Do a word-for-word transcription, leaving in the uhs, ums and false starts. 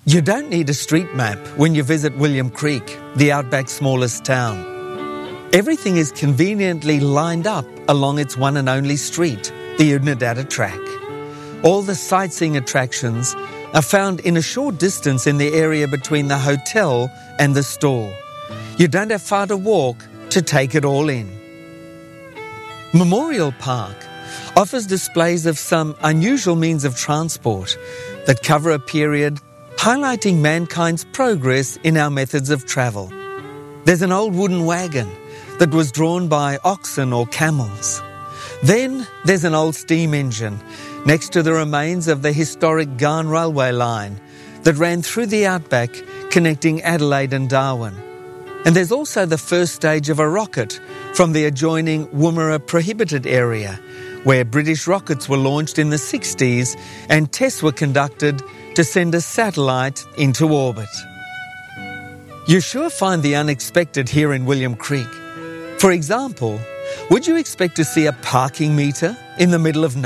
You don't need a street map when you visit William Creek, the Outback's smallest town. Everything is conveniently lined up along its one and only street, the Oodnadatta Track. All the sightseeing attractions are found in a short distance in the area between the hotel and the store. You don't have far to walk to take it all in. Memorial Park offers displays of some unusual means of transport that cover a period highlighting mankind's progress in our methods of travel. There's an old wooden wagon that was drawn by oxen or camels. Then there's an old steam engine next to the remains of the historic Garn railway line that ran through the outback connecting Adelaide and Darwin. And there's also the first stage of a rocket from the adjoining Woomera prohibited area, where British rockets were launched in the sixties and tests were conducted to send a satellite into orbit. You sure find the unexpected here in William Creek. For example, would you expect to see a parking meter in the middle of nowhere?